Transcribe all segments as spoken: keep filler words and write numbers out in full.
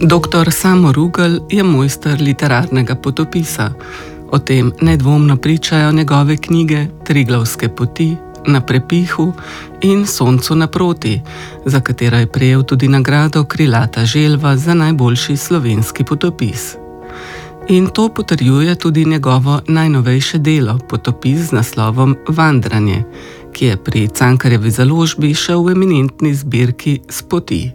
Doktor Samo Rugel je mojster literarnega potopisa. O tem nedvomno pričajo njegove knjige Triglavske poti, Na prepihu in Soncu naproti, za katero je prejel tudi nagrado Krilata želva za najboljši slovenski potopis. In to potrjuje tudi njegovo najnovejše delo, potopis z naslovom Vandranje, ki je pri Cankarjevi založbi še v eminentni zbirki Spoti.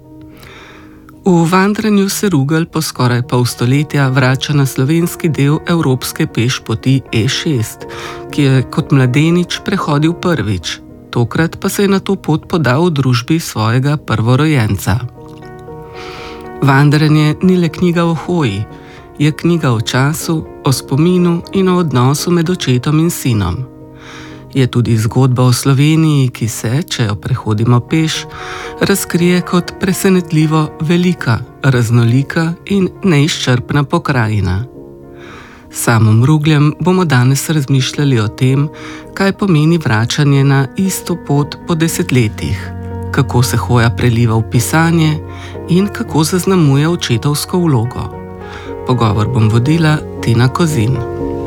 V Vandranju se Rugel po skoraj pol stoletja vrača na slovenski del evropske pešpoti E šest, ki je kot mladenič prehodil prvič, tokrat pa se je na to pot podal v družbi svojega prvorojenca. Vandranje ni le knjiga o hoji, je knjiga o času, o spominu in o odnosu med očetom in sinom. Je tudi zgodba o Sloveniji, ki se, če jo prehodimo peš, razkrije kot presenetljivo velika, raznolika in neizčrpna pokrajina. S Samom Rugljem bomo danes razmišljali o tem, kaj pomeni vračanje na isto pot po desetletjih, kako se hoja preliva v pisanje in kako zaznamuje očetovsko vlogo. Pogovor bom vodila Tina Kozin.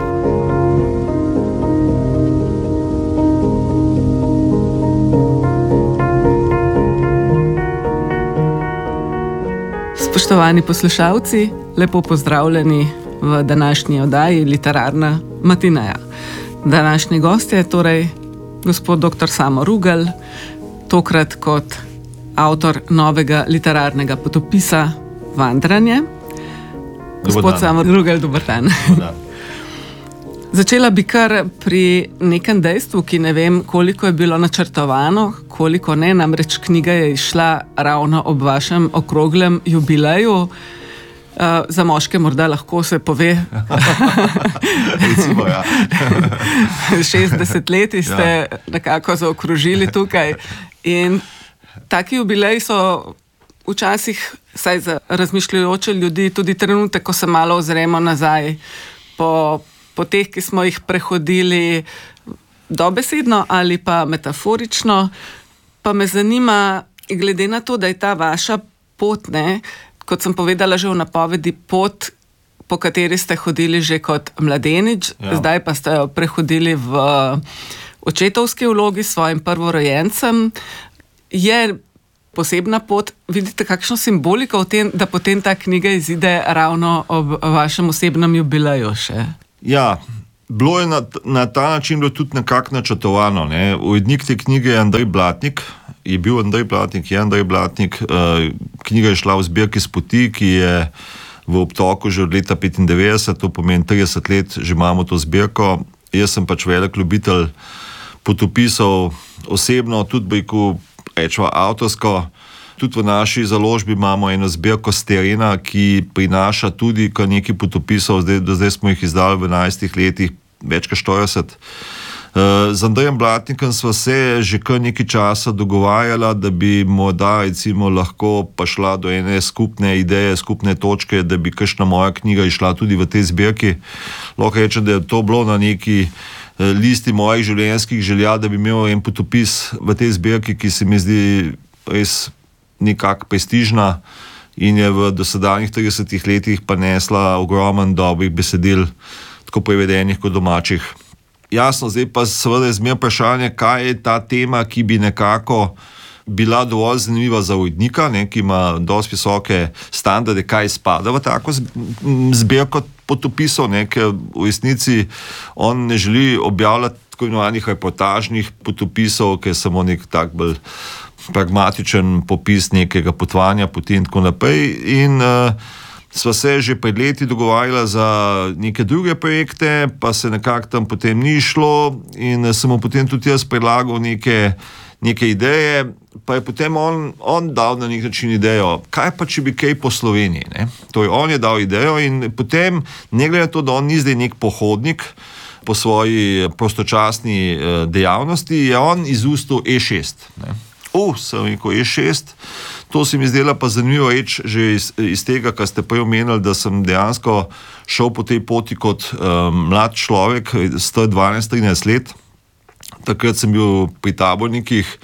Spoštovani poslušalci, lepo pozdravljeni v današnji oddaji Literarna matineja. Današnji gost je torej gospod doktor Samo Rugel, tokrat kot avtor novega literarnega potopisa Vandranje. Gospod Samo Rugel, dober dan. Začela bi kar pri nekem dejstvu, ki ne vem, koliko je bilo načrtovano, koliko ne, namreč knjiga je izšla ravno ob vašem okroglem jubileju. Uh, za moške morda lahko se pove. Recimo, ja. šestdeset let ste ja. nekako zaokrožili tukaj. In taki jubileji so včasih, saj za razmišljajoče ljudi, tudi trenutek, ko se malo ozremo nazaj po po teh, ki smo jih prehodili dobesedno ali pa metaforično, pa me zanima, glede na to, da je ta vaša pot, ne, kot sem povedala že v napovedi, pot, po kateri ste hodili že kot mladenič, ja. Zdaj pa ste jo prehodili v očetovski vlogi s svojim prvorojencem, je posebna pot. Vidite kakšno simboliko v tem, da potem ta knjiga izide ravno ob vašem osebnem jubileju še? Ja, bilo je na, na ta način bilo tudi nekako načrtovano. Ne. Urednik te knjige je Andrej Blatnik, je bil Andrej Blatnik, je Andrej Blatnik. Uh, knjiga je šla v zbirki Spoti, ki je v obtoku že od leta petindevetdeset, to pomeni trideset let, že imamo to zbirko. Jaz sem pač velik ljubitelj potopisov, osebno, tudi bi rečeva avtorsko. Tudi v naši založbi imamo eno zbirko s terena, ki prinaša tudi kar nekaj potopisov, zdaj, do zdaj smo jih izdali v enajstih letih, več kot štirideset. Uh, z Andrejem Blatnikom sva se že kar nekaj časa dogovarjala, da bi morda recimo lahko pa šla do ene skupne ideje, skupne točke, da bi kakšna moja knjiga išla tudi v tej zbirki. Lahko rečem, da je to bilo na neki listi mojih življenjskih želja, da bi imel en potopis v tej zbirki, ki se mi zdi res nekako prestižna in je v dosedanjih tridesetih letih pa nesla ogromen dobrih besedil, tako prevedenih kot domačih. Jasno, zdaj pa seveda je zmer vprašanje, kaj je ta tema, ki bi nekako bila dovolj zanimiva za urednika, ne, ki ima dosti visoke standarde, kaj spada v tako zbirko potopisov, ne, ker v resnici on ne želi objavljati tako imenovanih reportažnih potopisov, ker je samo nek tak bolj pragmatičen popis nekega potovanja, poti in tako naprej. In uh, sva se že pred leti dogovarjala za neke druge projekte, pa se nekako tam potem ni šlo in sem mu potem tudi jaz predlagal neke, neke ideje, pa je potem on, on dal na nek način idejo, kaj pa če bi kaj po Sloveniji, ne? Torej, on je dal idejo in potem, ne glede na to, da on ni zdaj nek pohodnik po svoji prostočasni uh, dejavnosti, je on izustil E šest, ne? O, sem rekel E šest, to se mi zdela pa zanimivo reč že iz, iz tega, kar ste prej omenili, da sem dejansko šel po tej poti kot um, mlad človek, star dvanajst trinajst let. Takrat sem bil pri tabornikih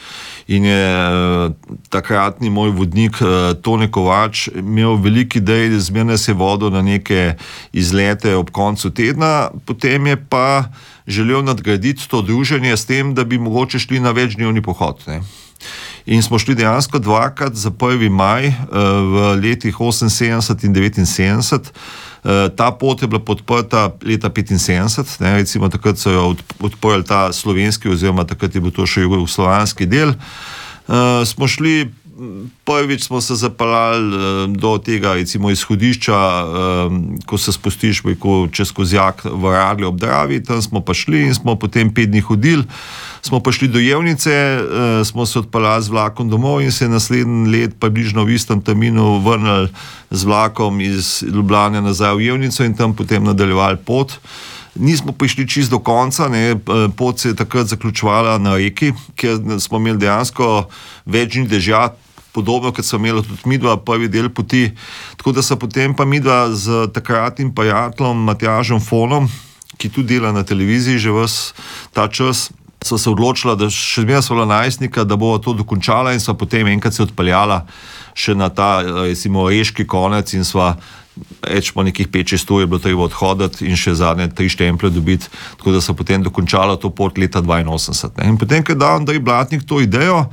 in je takratni moj vodnik Tone Kovač imel veliki idej, zmerno se je vodil na neke izlete ob koncu tedna, potem je pa želel nadgraditi to druženje s tem, da bi mogoče šli na večdnevni pohod, ne. In smo šli dejansko dvakrat za prvi maj v letih oseminsedemdeset in devetinsedemdeset. Ta pot je bila podprta leta petinsedemdeset, ne, recimo takrat so jo odprli ta slovenski oziroma takrat je bil to še jugoslovanski del. Uh, smo šli, prvič smo se zapeljali uh, do tega recimo izhodišča, uh, ko se spustiš ko, čez Kozjak v Radlje ob Dravi, tam smo pa šli in smo potem pet dni hodili. Smo pa šli do Jevnice, uh, smo se odpeljali z vlakom domov in se naslednji let približno v istem terminu vrnili z vlakom iz Ljubljane nazaj v Jevnico in tam potem nadaljevali pot. Nismo prišli čist do konca, ne, pot se je takrat zaključovala na reki, kjer smo imeli dejansko več dni dežja, podobno, kot smo imeli tudi midva prvi del poti, tako da so potem pa midva z takratnim prijateljem Matjažem Fonom, ki tudi dela na televiziji že ves ta čas, so se odločila, da še zmeraj so bila najstnika, da bo to dokončala in sva potem enkrat se odpeljala še na ta, recimo, reški konec in sva rečemo nekih pet šest ur je bilo treba odhoditi in še zadnje tri štemplje dobiti, tako da so potem dokončala to pot leta dvainosemdeset. Ne. In potem, ko je dal Andrej Blatnik to idejo,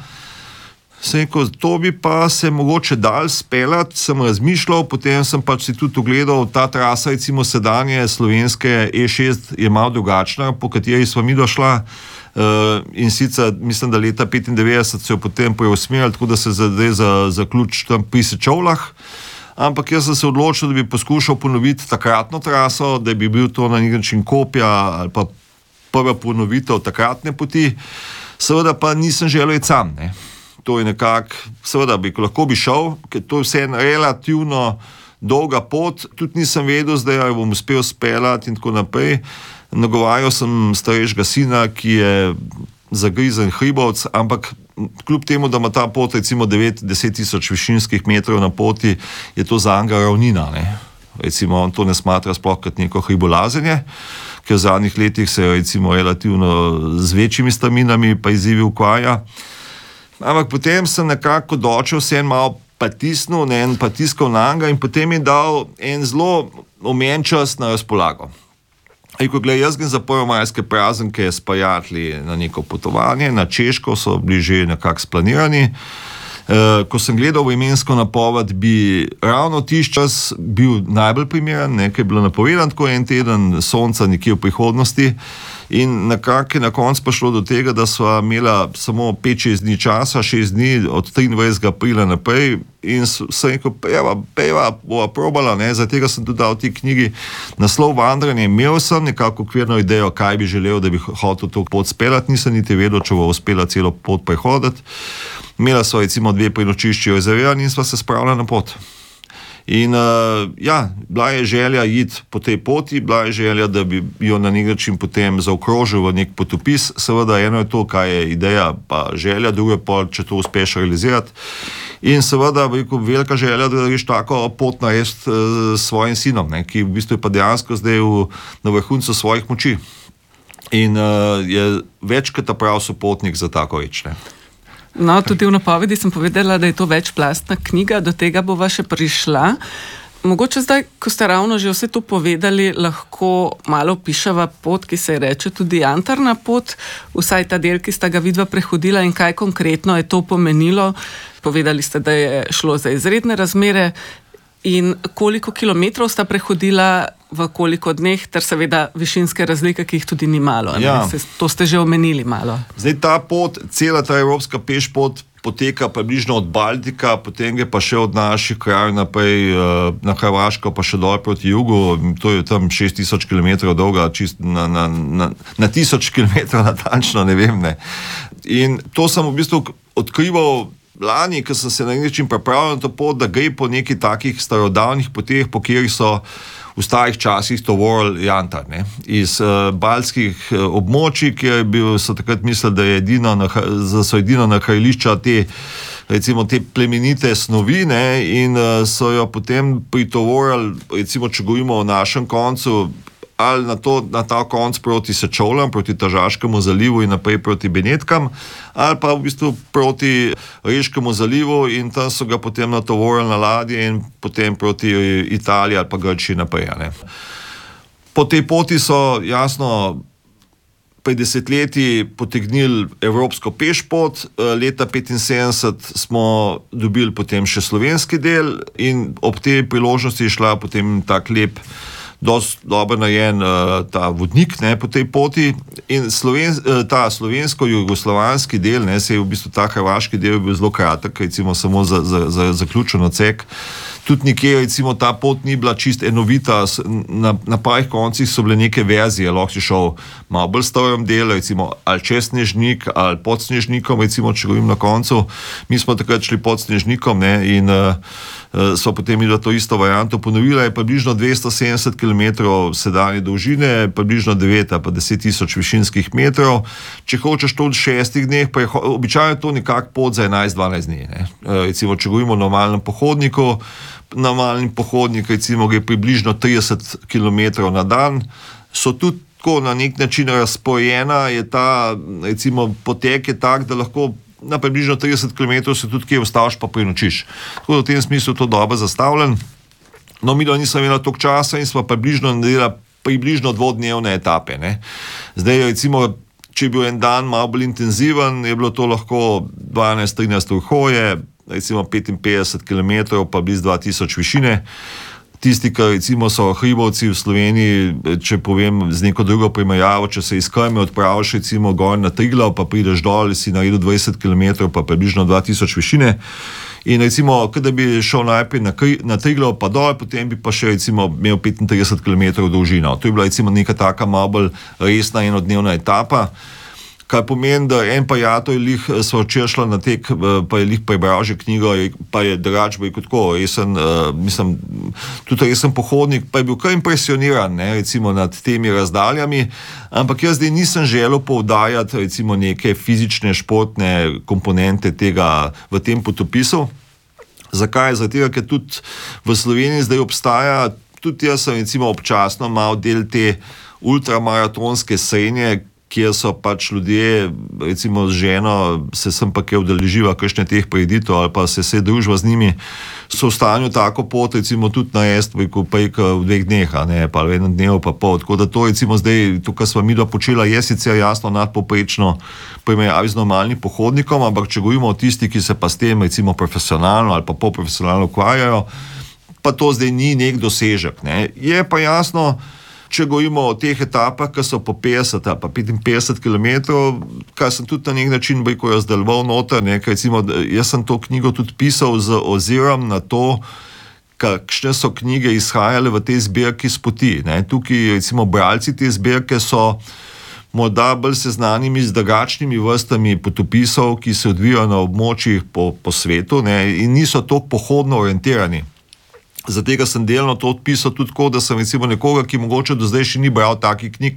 sem rekel, to bi pa se mogoče dal speljati, sem razmišljal, potem sem pač si tudi ogledal, ta trasa, recimo sedanje slovenske E šest je malo drugačna, po kateri sva mi došla, uh, in sicer, mislim, da leta petindevetdeset se jo potem preusmerili, tako da se zdaj za, zaključ tam pri Sečovljah. Ampak jaz sem se odločil, da bi poskušal ponoviti takratno traso, da bi bil to na nek način kopija ali pa prva ponovitev takratne poti. Seveda pa nisem želel iti sam, ne. To je nekako, seveda bi lahko bi šel, ker to je vse en relativno dolga pot, tudi nisem vedel, zdaj jo bom uspel speljati in tako naprej. Nagovarjal sem starejšega sina, ki je zagrizen hribovec, ampak kljub temu, da ima ta pot recimo devet do deset tisoč višinskih metrov na poti, je to za njega ravnina, ne. Recimo on to ne smatra sploh kot neko hribolazenje, ker v zadnjih letih se recimo relativno z večjimi strminami pa izzivi ukvarja. Ampak potem sem nekako dočel se en malo patisnil, ne, en patiskal na njega in potem je dal en zelo omejen čas na razpolago. Rekel, gled, jaz grem za prvomajske praznike s prijatelji na neko potovanje, na Češko so bili že nekako splanirani. E, ko sem gledal vremensko napoved, bi ravno tisti čas bil najbolj primeren, nekaj je bilo napovedan, tako en teden sonca nekje v prihodnosti. In nekako je na koncu pa šlo do tega, da sva imela samo pet šest dni časa, šest dni od triindvajsetega aprila naprej in sem rekel, pejva, pejva, bova probala, ne, zaradi tega sem tudi dal v tej knjigi naslov Vandranje. Imel sem nekako okvirno idejo, kaj bi želel, da bi hotel to pot speljati, nisem niti vedel, če bo uspela celo pot prehoditi. Imela sva recimo dve prenočišči rezervirani in sva se spravila na pot. In uh, ja, bila je želja iti po tej poti, bila je želja, da bi jo na nek način potem zaokrožil v nek potopis. Seveda eno je to, kaj je ideja pa želja, drugo je pa, če to uspeš realizirati. In seveda veliko velika želja, da greš tako pot narediti uh, s svojim sinom, ne, ki v bistvu je pa dejansko zdaj v, na vrhuncu svojih moči. In uh, je večkrat prav sopotnik za tako reč, ne. No, tudi v napovedi sem povedala, da je to večplastna knjiga, do tega bova še prišla. Mogoče zdaj, ko ste ravno že vse to povedali, lahko malo piševa pot, ki se reče tudi Jantarna pot, vsaj ta del, ki sta ga vidva prehodila in kaj konkretno je to pomenilo. Povedali ste, da je šlo za izredne razmere in koliko kilometrov sta prehodila, v koliko dneh, ter seveda višinske razlike, ki jih tudi ni malo. Ja. To ste že omenili malo. Zdaj ta pot, cela ta evropska pešpot poteka približno od Baltika, potem je pa še od naših krajev naprej na Hrvaško, pa še dol proti jugu, to je tam šest tisoč kilometrov dolga, čist na, na, na, na tisoč kilometrov natančno, ne vem, ne. In to sem v bistvu odkrival lani, ko sem se na nek način pripravljal na to pot, da gre po nekih takih starodavnih poteh, po kjerih so v starih časih tovorili jantar, ne, iz uh, baltskih uh, območij, kjer bil, so takrat mislili, da, je edino na, da so edino nahajališča te, recimo, te plemenite snovi, ne, in uh, so jo potem pritovorili, recimo, če govorimo o našem koncu, ali na, to, na ta konc proti Sečovljam, proti Tržaškemu zalivu in naprej proti Benetkam, ali pa v bistvu proti Reškemu zalivu in tam so ga potem natovorili na ladje in potem proti Italiji ali pa Grčiji naprej. Ne. Po tej poti so jasno pred desetletji potegnili evropsko pešpot, leta petinsedemdeset smo dobili potem še slovenski del in ob tej priložnosti je šla potem tak lep, dosti dobro narejen ta vodnik, ne, po tej poti in sloven, ta slovensko-jugoslovanski del, ne, se je v bistvu ta hrvaški del bil zelo kratek, recimo samo za, za, za zaključen odsek. Tudi nikjer, recimo, ta pot ni bila čist enovita, na, na parih koncih so bile neke verzije, lahko si šel malo bolj stavem delu, recimo, ali čez Snežnik, ali pod Snežnikom, recimo, če govorim na koncu. Mi smo takrat šli pod Snežnikom, ne, in uh, so potem imeli to isto varianto ponovila, je približno dvesto sedemdeset kilometrov sedanje dolžine, približno devet ali pa deset tisoč višinskih metrov. Če hočeš to v šestih dneh, pa je običajno to nekak pot za enajst dvanajst dni, ne. Uh, recimo, če govorimo o normalnem pohodniku, normalni pohodnik, recimo, gre približno trideset kilometrov na dan, so tudi tako na nek način razpojena, je ta, recimo, potek je tak, da lahko na približno trideset kilometrov se tudi kje ustaviš pa prenočiš. Tako da v tem smislu to dobro zastavljen. No, mi da nisem imela toliko časa in smo približno naredila približno dvodnevne etape, ne. Zdaj, recimo, če je bil en dan malo bolj intenziven, je bilo to lahko dvanajst trinajst ur hoje, recimo petinpetdeset kilometrov, pa blizu dva tisoč višine. Tisti, ki recimo so hribovci v Sloveniji, če povem z neko drugo primerjavo, če se iz Krme odpraviš recimo gor na Triglav, pa prideš dol, si naredil dvajset kilometrov, pa približno dva tisoč višine. In recimo, kada bi šel najprej na, na Triglav pa dol, potem bi pa še recimo imel petintrideset kilometrov dolžino. To je bila recimo neka taka malo bolj resna enodnevna etapa. Kar pomeni, da en prijatelj lih so včeraj šla na tek, pa je lih prebral že knjigo, pa je drugač bil kot tako resen, uh, mislim, tudi resen pohodnik, pa je bil kar impresioniran, ne, recimo nad temi razdaljami, ampak jaz zdaj nisem želel poudarjati recimo neke fizične, športne komponente tega v tem potopisu. Zakaj? Zato, ker tudi v Sloveniji zdaj obstaja, tudi jaz sem recimo občasno mal del te ultramaratonske srenje, kjer so pač ljudje, recimo z ženo, se sem pa kje udeleživa kakšne teh prireditev ali pa se se družba z njimi, so v stanju tako pot, recimo tudi narediti preko prek v dveh dneh, ne, pa v enem dnevu pa pol. Tako da to recimo zdaj, to, kar sva midva počela, je sicer jasno nadpoprečno primerjavi z normalnim pohodnikom, ampak če govorimo o tisti, ki se pa s tem recimo profesionalno ali pa polprofesionalno ukvarjajo, pa to zdaj ni nek dosežek, ne. Je pa jasno, če govorimo o teh etapah, ki so po petdeset ali pa petinpetdeset kilometrov, kar sem tudi na nek način bojko razdeloval noter, ne, recimo, jaz sem to knjigo tudi pisal z ozirom na to, kakšne so knjige izhajale v tej zbirki s poti, ne. Tukaj recimo bralci te zbirke so morda bolj seznanimi z drugačnimi vrstami potopisov, ki se odvijajo na območjih po, po svetu, ne, in niso toliko pohodno orientirani. Zato sem delno to odpisal tudi tako, da sem recimo nekoga, ki mogoče do zdaj še ni bral takih knjig,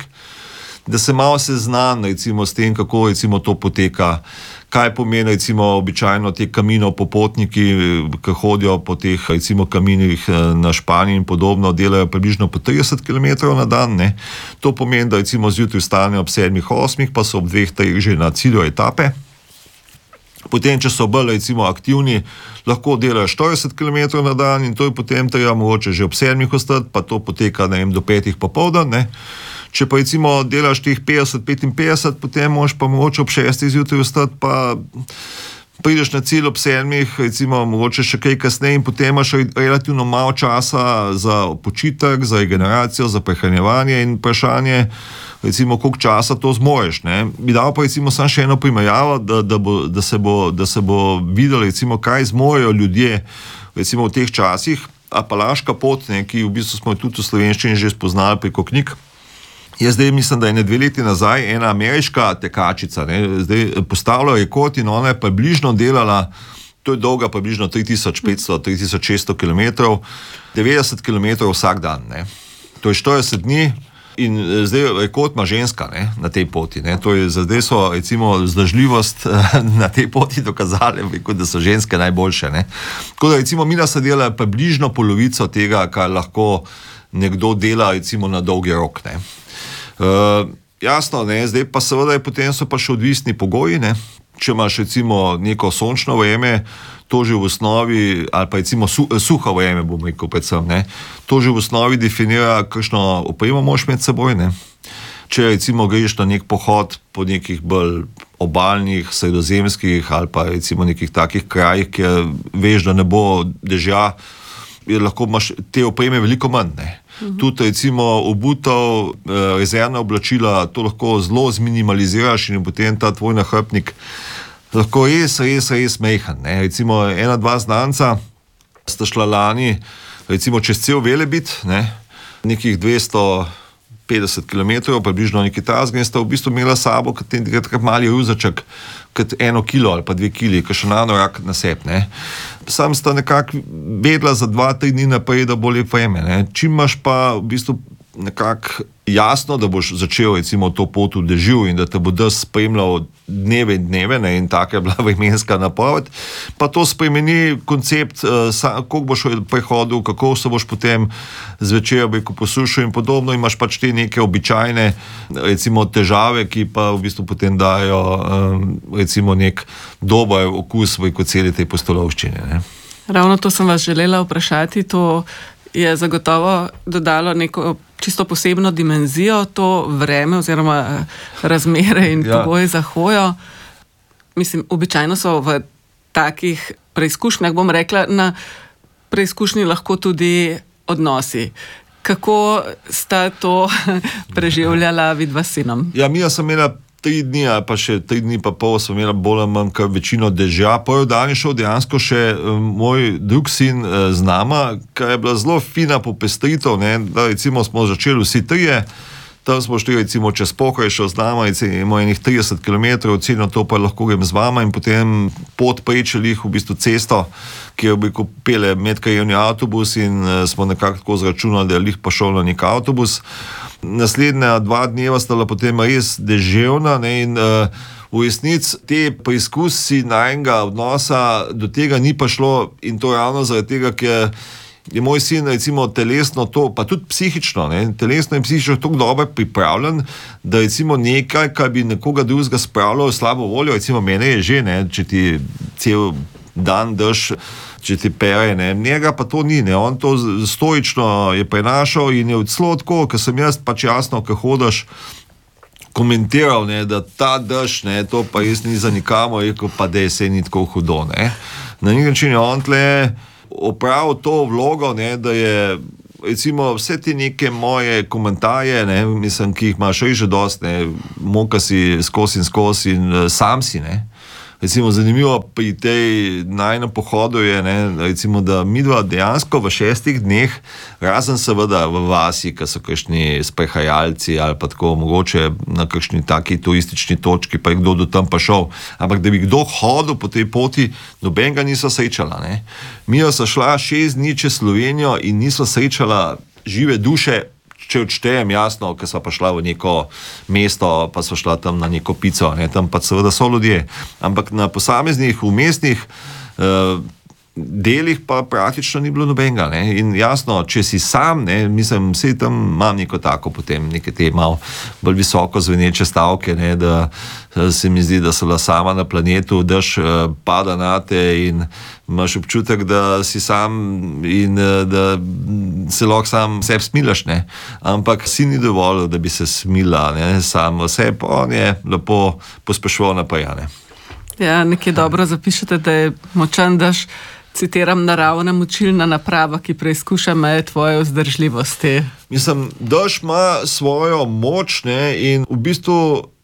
da se malo seznan recimo s tem, kako recimo to poteka, kaj pomeni recimo običajno te kaminov popotniki, ki hodijo po teh recimo kaminih na Španiji in podobno, delajo približno po trideset kilometrov na dan, ne. To pomeni, da recimo zjutraj vstanejo ob sedmih, osmih, pa so ob dveh, treh že na cilju etape. Potem, če so bolj recimo aktivni, lahko delajo štirideset kilometrov na dan in to je potem treba mogoče že ob sedmih ostati, pa to poteka, ne vem, do petih popoldan, ne. Če pa recimo delaš teh petdeset, petinpetdeset, potem moraš pa mogoče ob šestih zjutraj ostati, pa prideš na cilj ob sedmih, recimo mogoče še kaj kasneje in potem imaš relativno malo časa za počitek, za regeneracijo, za prehranjevanje in vprašanje, recimo, koliko časa to zmoreš, ne. Bi dal pa recimo samo še eno primerjavo, da, da, bo, da, se bo, da se bo videlo, recimo, kaj zmorejo ljudje, recimo v teh časih. Apalaška pot, ne, ki v bistvu smo tudi v slovenščini že spoznali preko knjig, je zdaj, mislim, da je ne dve leti nazaj ena ameriška tekačica, ne, zdaj postavila rekord in ona je približno delala, to je dolga približno tri tisoč petsto, tri tisoč šeststo kilometrov, devetdeset kilometrov vsak dan, ne. To je štirideset dni, In zdaj rekord ima ženska, ne, na tej poti. Ne. To je, zdaj so recimo zdržljivost na tej poti dokazali, da so ženske najboljše. Ne. Tako da recimo mi nas dela približno polovico tega, kar lahko nekdo dela recimo na dolgi rok. Ne. Uh, jasno, ne, zdaj pa seveda potem so pa še odvisni pogoji, ne. Če imaš recimo neko sončno vreme, to že v osnovi, ali pa recimo su, suho vreme, bom rekel predvsem, ne, to že v osnovi definira, kakšno opremo moraš med seboj, ne. Če recimo greš na nek pohod po nekih bolj obalnih, sredozemskih ali pa recimo nekih takih krajih, kjer veš, da ne bo dežja, je lahko imaš te opreme veliko manj, ne. Mhm. Tudi recimo obutev, rezervna oblačila, to lahko zelo zminimaliziraš in potem ta tvoj nahrbtnik lahko res, res, res mejhan. Ne. Recimo ena, dva znanca sta šla lani recimo čez cel Velebit, ne, nekih dvesto petdeset kilometrov, približno nekaj tasga in sta v bistvu imela sabo kot takrat mali ruzaček, kot eno kilo ali pa dve kili, kot še nanorak na seb, ne. Sam sta nekako vedela za dva, tri dni naprej, da bo lep vreme, ne. Čim imaš pa v bistvu nekako jasno, da boš začel recimo to pot v dežju in da te bo dež spremljal dneve in dneve, ne, in taka je bila vremenska napoved, pa to spremeni koncept, uh, koliko boš prehodil, kako se boš potem zvečer posušil in podobno, imaš pač te neke običajne recimo težave, ki pa v bistvu potem dajo um, recimo nek dober okus v celi tej pustolovščini, ne. Ravno to sem vas želela vprašati, to je zagotovo dodalo neko čisto posebno dimenzijo, to vreme oziroma razmere in ja. pogoje za hojo. Mislim, običajno so v takih preizkušnjah, bom rekla, na preizkušnji lahko tudi odnosi. Kako sta to preživljala vidva s sinom? Ja, mi sem imela tri dni, ali pa še tri dni pa pol sem imela bolj ali manj kar večino dežja. Prvi dan je šel dejansko še um, moj drug sin uh, z nama, kar je bila zelo fina popestritev, ne, da recimo smo začeli vsi trije, tam smo šli recimo čez pokraj, šel z nama, imamo enih trideset kilometrov, celo to pa lahko grem z vama in potem pot prečelih v bistvu cesto, kjer bi kupili medkrajevni avtobus in uh, smo nekako tako zračunali, da je lih pa šel na nek avtobus. Naslednja dva dneva sta bila potem res deževna, ne, in uh, v resnici te preizkusi najnega odnosa do tega ni pa šlo in to ravno zaradi tega, ker je moj sin recimo telesno to, pa tudi psihično, ne, telesno in psihično tako dobro pripravljen, da recimo nekaj, kar bi nekoga drugega spravljalo v slabo voljo, recimo mene je že, ne, če ti cel dan drž, če ti pere, ne, njega pa to ni, ne, on to stoično je prenašal in je celo tako, ker sem jaz pač jasno, ker hodaš, komentiral, ne, da ta dež, ne, to pa res ni za nikamor, rekel pa, da je se ni tako hudo, ne. Na nek način je on tle opravil to vlogo, ne, da je recimo vse te neke moje komentarje, ne, mislim, ki jih imaš že dosti, ne, moka si skozi in skozi in uh, sam si, ne. Recimo zanimivo pri tej najnem pohodu je, ne, recimo, da midva dejansko v šestih dneh, razen seveda v vasi, ki so kakšni sprehajalci ali pa tako mogoče na kakšni taki turistični točki, pa je kdo do tam pa šel, ampak da bi kdo hodil po tej poti, nobenega niso srečala, ne. Midva so šla šest dni čez Slovenijo in niso srečala žive duše, če odštejem, jasno, ker sva pa šla v neko mesto, pa sva šla tam na neko pico, ne, tam pa seveda so ljudje, ampak na posameznih umestnih uh, delih pa praktično ni bilo nobenega, ne, in jasno, če si sam, ne, mislim, vse tam imam neko tako potem, neke te malo bolj visoko zveneče stavke, ne, da se mi zdi, da so bila sama na planetu, dež uh, pada na te in imaš občutek, da si sam in da se lahko sam sebi smilaš, ne. Ampak si ni dovolj, da bi se smila, ne, sam vse, pa on je lepo pospešoval naprej, ne. Ja, nekje dobro zapišete, da je močan dež, citiram, naravna močilna naprava, ki preizkuša meje tvoje vzdržljivosti. Mislim, dež ima svojo moč, ne, in v bistvu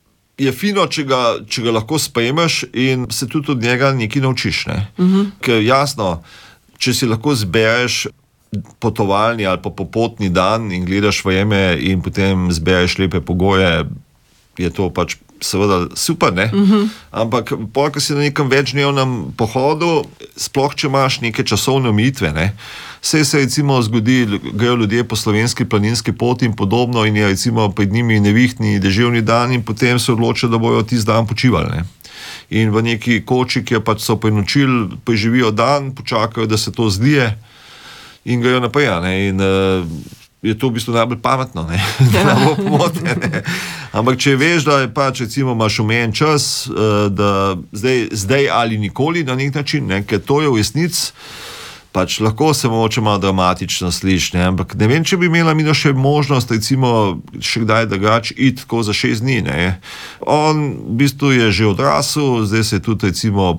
je fino, če ga, če ga lahko sprejmeš in se tudi od njega nekaj naučiš, ne. Uh-huh. Ker jasno, če si lahko zbereš potovalni ali pa popotni dan in gledaš vreme in potem zbereš lepe pogoje, je to pač seveda super, ne? Uh-huh. Ampak pol, ko si na nekem večdnevnem pohodu, sploh če imaš neke časovne omejitve, ne? Sej se recimo zgodi, grejo ljudje po slovenski planinski poti in podobno in je recimo pred njimi nevihtni deževni dan in potem se odločijo, da bojo tisti dan počivali, ne? In v neki koči, ki pač so prenočili, preživijo dan, počakajo, da se to zlije in grejo naprej, ne? In uh, je to v bistvu najbolj pametno, ne? Da bo pomote, ne? Ampak če veš, da je pač recimo imaš omejen čas, uh, da zdaj, zdaj ali nikoli na nek način, ne? Ker to je v resnici pač lahko se mogoče malo dramatično sliši, ne? Ampak ne vem, če bi imela mi še možnost, recimo, še kdaj drugače iti tako za šest dni, ne? On v bistvu je že odrasel, zdaj se je tudi recimo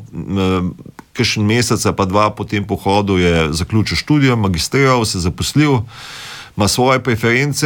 kakšen mesec pa dva po tem pohodu je zaključil študijo, magistriral, se zaposlil, ima svoje preference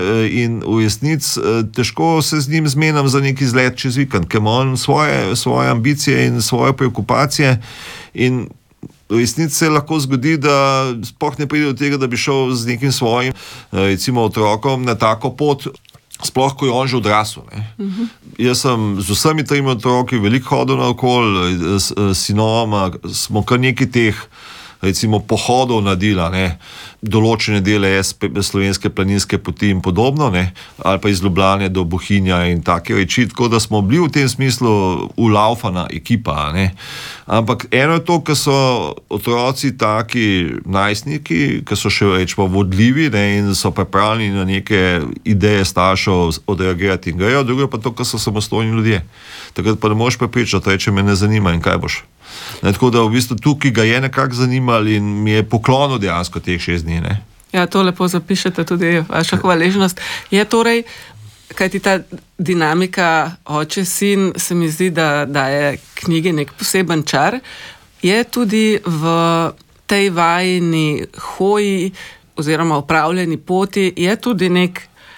in v resnici težko se z njim zmenam za neki izlet čez vikend, ker ima on svoje, svoje ambicije in svoje preokupacije in v resnici se lahko zgodi, da sploh ne pride do tega, da bi šel z nekim svojim, recimo otrokom, na tako pot, sploh ko je on že odrasel. Uh-huh. Jaz sem z vsemi tremi otroki veliko hodil naokoli, s, s sinovama, smo kar nekaj teh, recimo, pohodov nadila, ne, določene dele slovenske planinske poti in podobno, ne, ali pa iz Ljubljane do Bohinja in take reči, tako da smo bili v tem smislu ulaufana ekipa, ne. Ampak eno je to, ko so otroci taki najstniki, ki so še rečemo vodljivi, ne, in so pripravljeni na neke ideje staršev odreagirati in grejo, drugo pa to, ko so samostojni ljudje. Takrat pa ne moš prepričati, reče, me ne zanima in kaj boš. Ne, tako da v bistvu tukaj ga je nekako zanimali in mi je poklonil dejansko teh šest dni. Ne. Ja, to lepo zapišete, tudi vaša hvaležnost. Je torej, kajti ta dinamika oče-sin se mi zdi, da daje knjigi nek poseben čar, je tudi v tej vajini hoji oziroma upravljeni poti, je tudi nek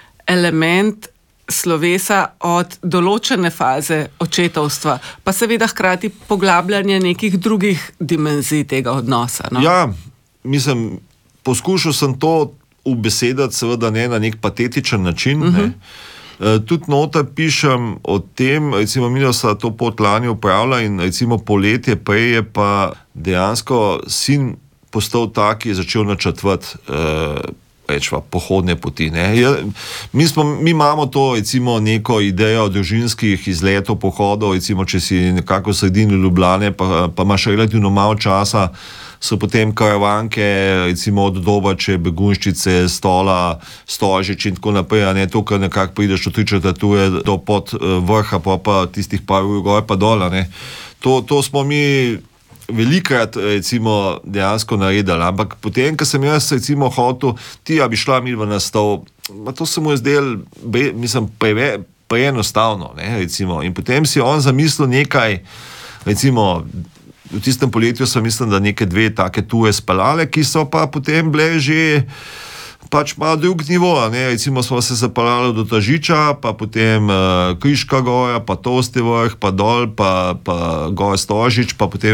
element slovesa od določene faze očetovstva, pa seveda hkrati poglabljanje nekih drugih dimenzij tega odnosa. No? Ja, mislim, poskušal sem to ubesedati seveda ne na nek patetičen način. Uh-huh. Ne. E, tudi noter pišem o tem, recimo Mila sta to pot lani upravila in recimo poletje prej je pa dejansko sin postal tak, ki je začel načrtovati e, rečva, pohodne poti. Ne. Ja, mi, smo, mi imamo to, recimo, neko idejo družinskih izletov, pohodov, recimo, če si nekako v sredini Ljubljane, pa, pa imaš relativno malo časa, so potem karavanke, recimo od Dobače, Begunjščice, Stola, Stožič in tako naprej, a ne to, kar nekako prideš od tri četrtuje do pod vrha, pa pa tistih par ur gor pa dola, ne. To, to smo mi velikrat, recimo, dejansko naredili, ampak potem, ko sem jaz, recimo, hotel, ti, a bi šla mi v nastol, to se mu je zdel, mislim, pre, preenostavno, ne, recimo, in potem si on zamislil nekaj, recimo, v tistem poletju sem mislim, da neke dve take tuje spalale, ki so pa potem bile že pač malo drug nivo, ne, recimo smo se zapeljali do Tržiča, pa potem uh, Kriška gora, pa Tosti vrh, pa dol, pa, pa gor Stožič, pa potem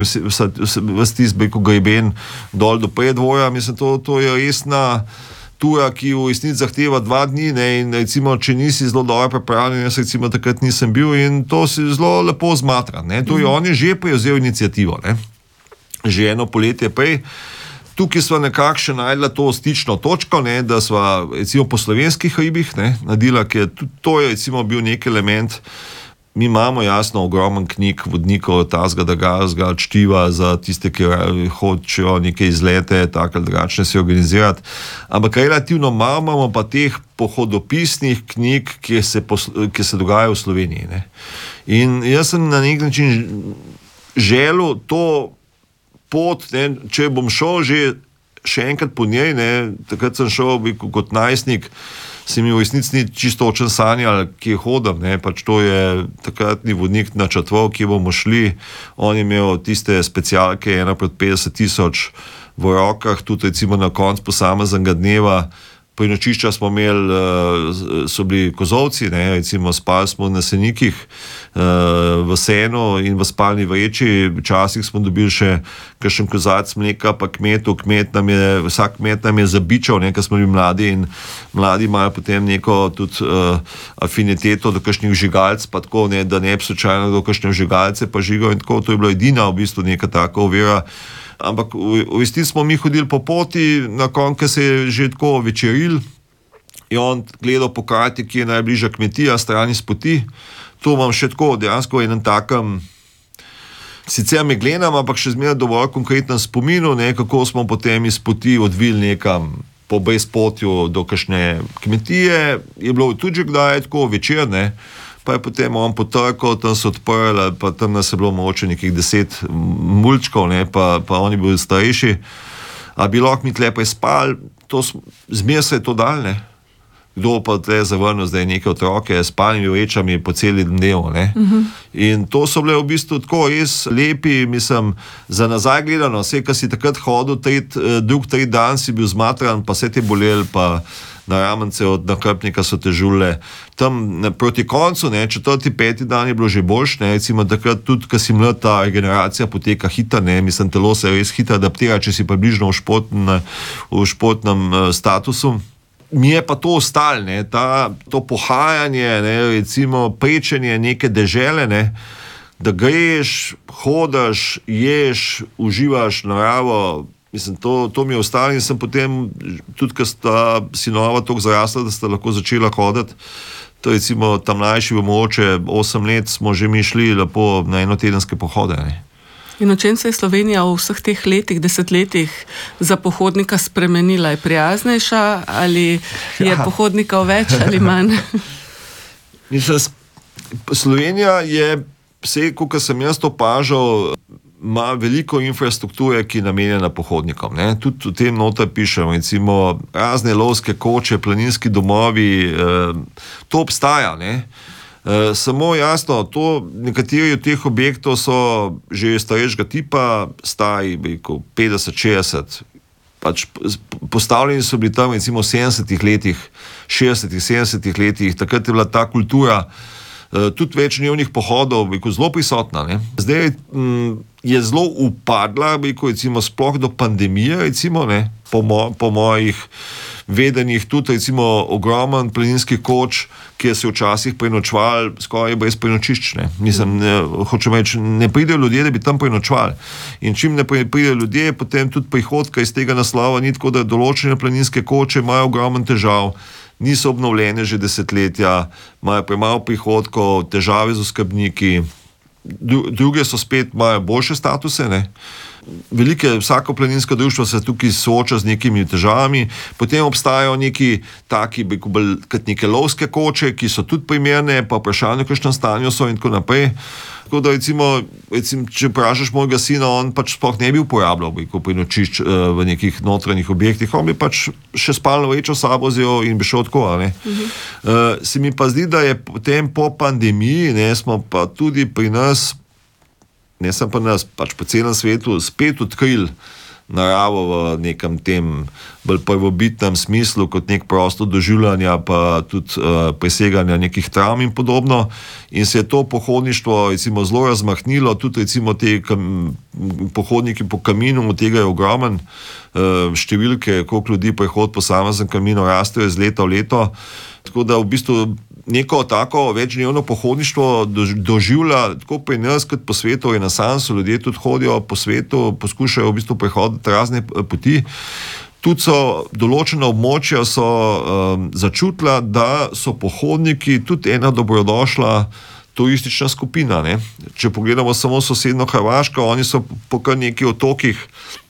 vsti zbeko greben dol do Predvoja, mislim, to, to je resna tura, ki v resnici zahteva dva dni, ne, in recimo, če nisi zelo dobro pripravljen, jaz recimo takrat nisem bil in to si zelo lepo zmatran, ne, to je, on je že prevzel inicijativo, ne, že eno poletje prej. Tukaj sva nekako še najdla to stično točko, ne, da sva recimo po slovenskih hribih, ne, nadila, ker to je recimo bil nek element. Mi imamo jasno ogromen knjig, vodnikov, tazga, dragazga, čtiva za tiste, ki hočejo neke izlete, tako ali drugačne se organizirati. Ampak relativno malo imamo pa teh pohodopisnih knjig, ki se, ki se dogajajo v Sloveniji. Ne. In jaz sem na nek način želel to pot, ne, če bom šel že še enkrat po njej, ne, takrat sem šel kot najstnik, se mi v resnici ni čisto očen sanjal, kje hodam, ne, pač to je takratni vodnik načrtoval, kje bomo šli, on je imel tiste specialke, ena pred petdeset tisoč v rokah, tudi recimo na koncu posameznega dneva prenočišča smo imeli, so bili kozovci, ne, recimo spali smo na senikih v senu in v spalni vreči, včasih smo dobili še kakšen kozac mleka, pa kmetu, kmet nam je, vsak kmet nam je zabičal, ne, ker smo bili mladi in mladi imajo potem neko tudi uh, afiniteto do kakšnih žigalc, pa tako, ne, da ne bi slučajno do kakšne žigalce pa žigal in tako, to je bilo edina v bistvu neka taka ovira. Ampak v, v isti smo mi hodili po poti, na koncu se je že tako večeril in on gledal po karti, ki je najbližja kmetija, strani s poti. To imam še tako dejansko v enem takem, sicer me gledam, ampak še zmeraj dovolj konkretnem spominu, ne, kako smo potem iz poti odvili nekam po brezpotju do kakšne kmetije. Je bilo tudi že kdaj tako večer, ne, pa je potem on potrkal, tam so odprli, pa tam nas je bilo mogoče nekih deset mulčkov, ne, pa, pa oni bili starejši. A bi lahko mi tle prespali, zmer se je to dal, ne. Kdo pa tle zavrnil zdaj neke otroke s spalnimi vrečami po celi dnev, ne. Uh-huh. In to so bile v bistvu tako res lepi, mislim, za nazaj gledano, vse, kar si takrat hodil, tret, drug tret dan si bil zmatran, pa se te bolel, pa na ramence od nakrpnika so te žule. Tam ne, proti koncu, ne, četrti, peti dan je bilo že boljš, ne, recimo takrat tudi, ko si mlad, ta regeneracija poteka hita, ne, mislim, telo se res hita adaptira, če si približno v športnem, v športnem uh, statusu. Mi je pa to ostalo, ne, ta, to pohajanje, ne, recimo prečenje neke dežele, ne, da greš, hodaš, ješ, uživaš naravo, mislim, to, to mi je ostalo in sem potem, tudi ko sta sinova toliko zrasla, da sta lahko začela hoditi, to recimo tam mlajši v mogoče osem let smo že mi šli lepo na enotedenske pohode, ne. In o čem se je Slovenija v vseh teh letih, desetletjih za pohodnika spremenila? Je prijaznejša ali je ja. pohodnika več ali manj? Mislim, Slovenija je, vse, kot sem jaz to opažal, ima veliko infrastrukture, ki je namenjena pohodnikom, ne. Tudi v tem noter pišem, recimo razne lovske koče, planinski domovi, eh, to obstaja, ne. Uh, samo jasno, to, nekateri od teh objektov so že starejšega tipa, stari, rekel, petdeset šestdeset, pač postavljeni so bili tam recimo v sedemdesetih letih, šestdesetih, sedemdesetih letih, takrat je bila ta kultura uh, tudi večdnevnih pohodov, rekel, zelo prisotna, ne. Zdaj m, je zelo upadla, rekel, recimo sploh do pandemije, recimo, ne, po, mo, po mojih vedenjih, tudi recimo ogromen planinskih koč, kjer se včasih prenočval skoraj brez prenočišč, ne. Mislim, ne, hočem reči, ne pridejo ljudje, da bi tam prenočvali. In čim ne pridejo ljudje, potem tudi prihodka iz tega naslova ni tako, da določene planinske koče imajo ogromen težav, niso obnovljene že desetletja, imajo premalo prihodkov, težave z oskrbniki, druge so spet, imajo boljše statuse, ne. Velike, vsako planinsko društvo se tukaj sooča z nekimi težavami, potem obstajajo neki taki, kot neke lovske koče, ki so tudi primerne, pa vprašanje, v kakšnem stanju so in tako naprej. Tako da recimo, recimo če vprašaš mojega sina, on pač sploh ne bi uporabljal prenočišč uh, v nekih notranjih objektih, on bi pač še spalno vrečo sabo vzel in bi šel tako, ne. Uh-huh. Uh, se mi pa zdi, da je potem po pandemiji, ne, smo pa tudi pri nas, ne samo pa nas, pač po celem svetu spet odkrili naravo v nekem tem bolj prvobitnem smislu, kot nek prostor doživljanja, pa tudi uh, preseganja nekih travm in podobno. In se je to pohodništvo recimo zelo razmahnilo, tudi recimo te kam, pohodniki po kaminu, od tega je ogromen, uh, številke, koliko ljudi prehod po samem kaminu rastejo iz leta v leto. Tako da v bistvu neko tako večdnevno pohodništvo doživlja tako pri nas kot po svetu renesanso, ljudje tudi hodijo po svetu, poskušajo v bistvu prehoditi razne poti. Tudi so določena območja so um, začutila, da so pohodniki tudi ena dobrodošla turistična skupina, ne. Če pogledamo samo sosedno Hrvaško, oni so po kar nekaj otokih,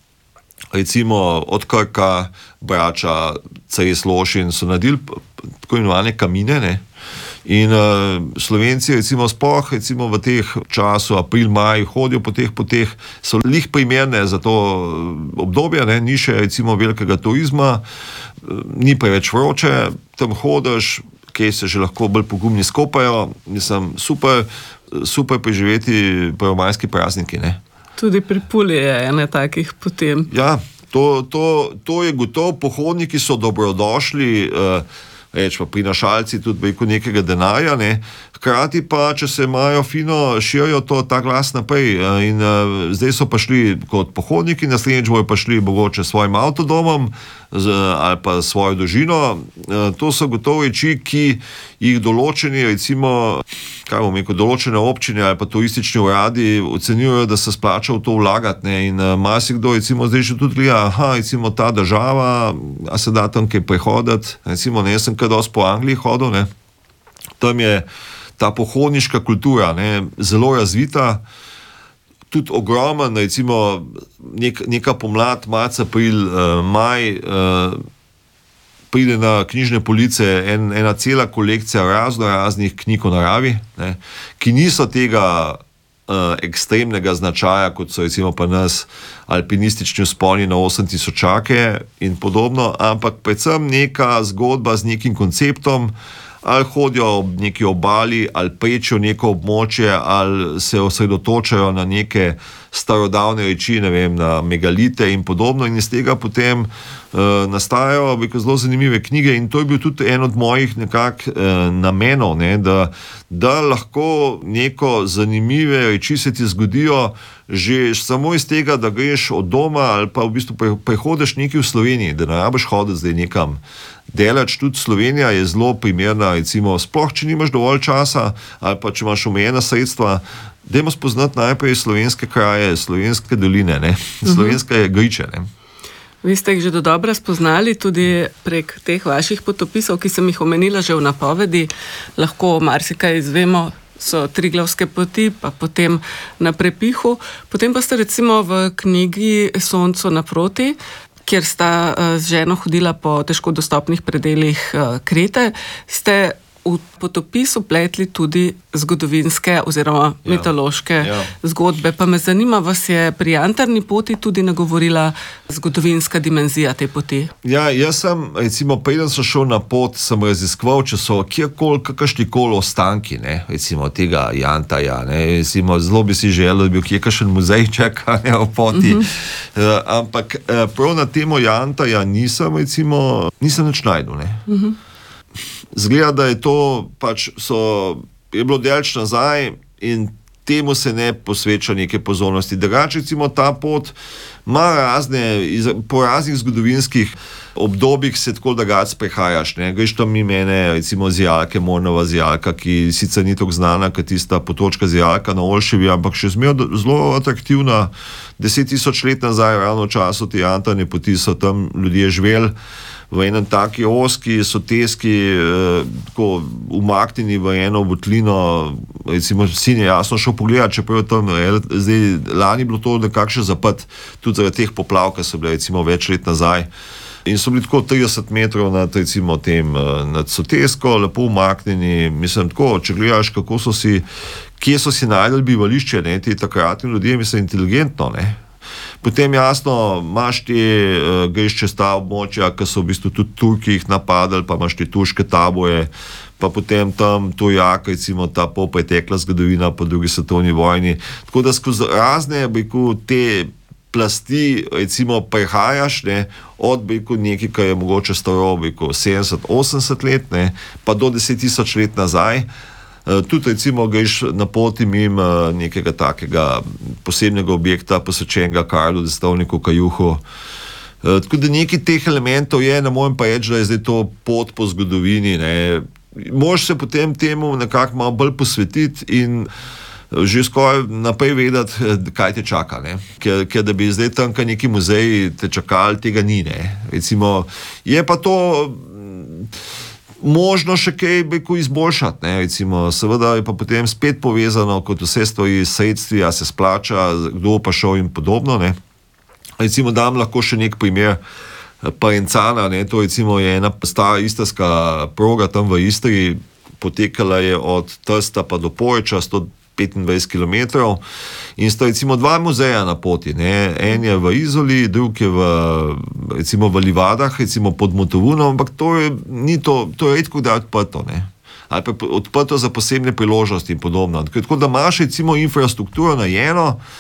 recimo od Krka, Brača, Cres, Lošinj, so naredili tako imenovane kamine, ne. In uh, Slovenci recimo sploh, recimo v teh času april, maj hodijo po teh poteh, so lih primerne za to obdobje, ne, ni še recimo velikega turizma, ni preveč vroče, tam hodiš, kjer se že lahko bolj pogumni skopajo, mislim, super, super preživeti prvomajski prazniki, ne. Tudi pri Puli je ene takih potem. Ja, To, to, to je gotovo, pohodniki so dobrodošli, uh, reč pa prinašalci tudi veliko nekega denarja, ne. Hkrati pa, če se imajo fino, širijo to ta glas naprej in uh, zdaj so pa šli kot pohodniki, naslednjič bojo pa šli mogoče svojim avtodomom z, ali pa svojo družino. Uh, to so gotovo reči, ki jih določeni, recimo, kaj bom rekel, določene občine ali pa turistični uradi ocenjujejo, da se splača v to vlagati, ne. In uh, marsikdo, recimo, zdaj še tudi gleda, aha, recimo ta država, a se da tam kaj prehoditi, recimo, ne, jaz sem kaj dosti po Angliji hodil, ne. Tam je ta pohodniška kultura, ne, zelo razvita, tudi ogromen, recimo nek, neka pomlad, marc, april, uh, maj, uh, pride na knjižne police en, ena cela kolekcija razno raznih knjig o naravi, ne, ki niso tega uh, ekstremnega značaja, kot so recimo pa nas alpinistični vzponi na osem tisočake in podobno, ampak predvsem neka zgodba z nekim konceptom, ali hodijo ob neki obali, ali prečijo neko območje, ali se osredotočajo na neke starodavne reči, ne vem, na megalite in podobno, in iz tega potem uh, nastajajo zelo zanimive knjige, in to je bil tudi en od mojih nekak uh, namenov, ne, da, da lahko neko zanimive reči se ti zgodijo že samo iz tega, da greš od doma ali pa v bistvu prehodiš nekaj v Sloveniji, da ne rabiš hoditi zdaj nekam delač. Tudi Slovenija je zelo primerna, recimo, sploh, če nimaš dovolj časa ali pa če imaš omejena sredstva, dajmo spoznati najprej slovenske kraje, slovenske doline, ne, slovenske griče, ne. Vi ste jih že dodobra spoznali tudi prek teh vaših potopisov, ki sem jih omenila že v napovedi, lahko marsikaj izvemo, so Triglavske poti, pa potem na Prepihu. Potem pa ste recimo v knjigi Soncu naproti, kjer sta z ženo hodila po težko dostopnih predelih Krete, ste v potopisu pletli tudi zgodovinske oziroma ja, mitološke ja. zgodbe. Pa me zanima, vas je pri Jantarni poti tudi nagovorila zgodovinska dimenzija te poti? Ja, jaz sem, recimo, preden sem šel na pot, sem raziskoval, če so kjerkoli, kakršnikoli ostanki, ne, recimo tega Jantarja, ne, recimo, zelo bi si želel, da bi bil kje kakšen muzej čaka, ne, v poti. Uh-huh. Uh, ampak uh, prav na temo Jantarja nisem, recimo, nisem nič najdel, ne. Uh-huh. Zgleda, da je to pač so, je bilo delč nazaj in temu se ne posveča neke pozornosti. Drugače, recimo, ta pot ima razne, po raznih zgodovinskih obdobjih se tako drugače prehajaš, ne. Greš tam mene, recimo, Zijalke, Mornova Zijalka, ki sicer ni tako znana, kot tista potočka Zijalka na Olševi, ampak še zmeraj zelo atraktivna. Deset tisoč let nazaj, ravno v času te Jantarne poti, so tam ljudje živeli v enem taki oski, soteski, eh, tako umaknjeni v eno votlino, recimo, sin je jasno šel pogledati, čeprav tam, eh, zdaj, lani bilo to nekako še zaprt, tudi zaradi teh poplav, ki so bile, recimo, več let nazaj. In so bili tako trideset metrov nad, recimo, tem, nad sotesko, lepo umaknjeni, mislim, tako, če gledaš, kako so si, kje so si najdeli bivališče, ne, ti takratni ljudje, mislim, inteligentno, ne. Potem jasno, imaš ti, uh, greš čez ta območja, ki so v bistvu tudi Turki jih napadali, pa imaš ti turške taboje, pa potem tam Tujak, recimo ta polpretekla zgodovina po drugi svetovni vojni. Tako da skozi razne, beku, te plasti, recimo, prehajaš, ne, od, beku, nekaj, kar je mogoče staro, beku, sedemdeset osemdeset let, ne, pa do deset tisoč let nazaj. Uh, tudi, recimo, greš na poti mimo uh, nekega takega posebnega objekta, posvečenega Karlu Destovniku Kajuhu. Uh, tako da nekaj teh elementov je, ne morem pa reči, da je zdaj to pot po zgodovini, ne. Moraš se potem temu nekako malo bolj posvetiti in že skoraj naprej vedeti, kaj te čaka, ne. Ker, ker da bi zdaj tam neki muzeji te čakali, tega ni, ne. Recimo, je pa to možno še kaj beku izboljšati, ne, recimo, seveda je pa potem spet povezano, kot vse stvari, sredstvi, a se splača, kdo pa šel in podobno, ne. Recimo, dam lahko še nek primer Parencana, ne, to recimo je ena stara istrska proga tam v Istri, potekala je od Trsta pa do Poreča, sto petindvajset kilometrov, in sta recimo dva muzeja na poti, ne. En je v Izoli, drug je v, recimo, v Livadah, recimo pod Motovunom, ampak to je, ni to, to je redko da odprto, ne. Ali pa odprto za posebne priložnosti in podobno. Tako da imaš, recimo, infrastrukturo narejeno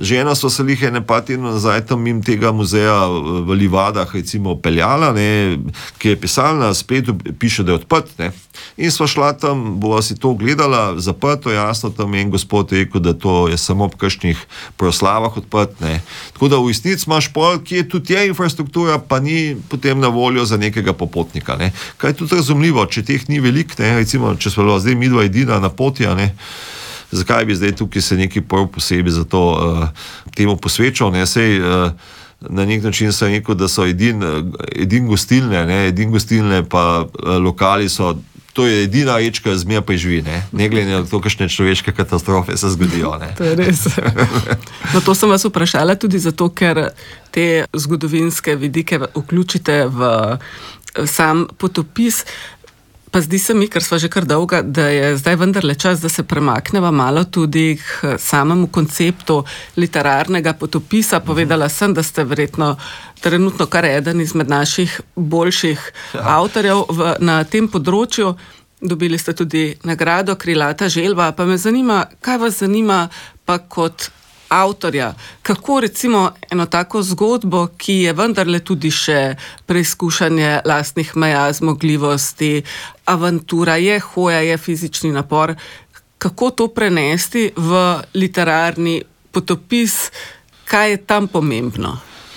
Žena so se lih ene pa tedno nazaj tam mimo tega muzeja v Livadah recimo peljala, ne, ki je pisala na spletu, piše, da je odprt, ne. In sva šla tam, bova si to gledala, zaprto, jasno, tam en gospod rekel, da to je samo ob kakšnih proslavah odprt, ne. Tako da v resnici imaš pol, ki je tudi je infrastruktura, pa ni potem na voljo za nekega popotnika, ne. Kaj je tudi razumljivo, če teh ni veliko, ne, recimo, če smo zdaj midva edina na poti, ne, zakaj bi zdaj tukaj se neki prv posebej za to uh, temu posvečal, ne, sej uh, na nek način sem rekel, da so edin, edin gostilne, ne, edin gostilne pa uh, lokali so, to je edina reč, ki zmeraj preživi, ne, ne glede na to, kakšne človeške katastrofe se zgodijo, ne. To je res. No, to sem vas vprašala tudi zato, ker te zgodovinske vidike vključite v sam potopis. Pa zdi se mi, ker sva že kar dolga, da je zdaj vendarle čas, da se premakneva malo tudi k samemu konceptu literarnega potopisa. Povedala sem, da ste verjetno trenutno kar eden izmed naših boljših ja. avtorjev v, na tem področju. Dobili ste tudi nagrado Krilata želva, pa me zanima, kaj vas zanima pa kot avtorja, kako recimo eno tako zgodbo, ki je vendarle tudi še preizkušanje lastnih meja, zmogljivosti, avantura je, hoja je, fizični napor, kako to prenesti v literarni potopis, kaj je tam pomembno?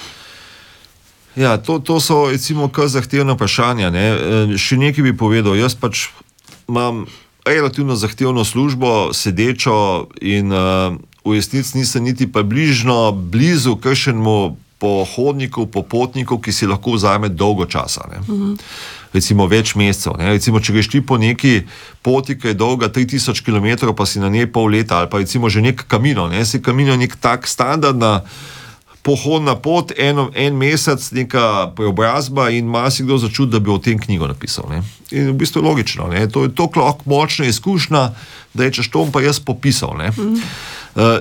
Ja, to, to so recimo kar zahtevna vprašanja, ne. Še nekaj bi povedal, jaz pač imam relativno zahtevno službo, sedečo in uh, v resnici nisem niti približno blizu kakšnemu pohodniku, popotniku, ki si lahko vzame dolgo časa, ne. Uh-huh. Recimo več mesecev, ne. Recimo, če greš ti po neki poti, ki je dolga tri tisoč kilometrov, pa si na njej pol leta, ali pa recimo že nek Camino, ne. Si Camino nek tak standardna pohodna pot, eno, en mesec, neka preobrazba in marsikdo začuti, da bi o tem knjigo napisal, ne. In v bistvu logično, ne. To je toliko lahko močna izkušnja, da je češ to pa jaz popisal, ne. Mm. Uh,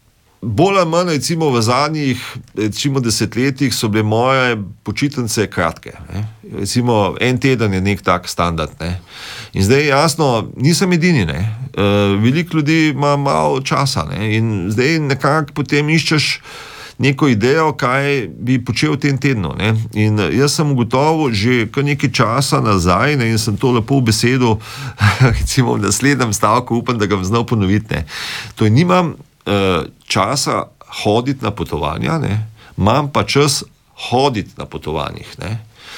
bolj ali manj, recimo v zadnjih recimo desetletjih so bile moje počitnice kratke, ne. Recimo en teden je nek tak standard, ne. In zdaj jasno, nisem edini, ne. Uh, veliko ljudi ima malo časa, ne. In zdaj nekako potem iščeš neko idejo, kaj bi počel v tem tednu, ne. In jaz sem ugotovil že kar nekaj časa nazaj, ne, in sem to lepo v besedo recimo v naslednjem stavku, upam, da ga bom znal ponoviti, ne. To je, nimam uh, časa hoditi na potovanja, ne, imam pa čas hoditi na potovanjih, ne.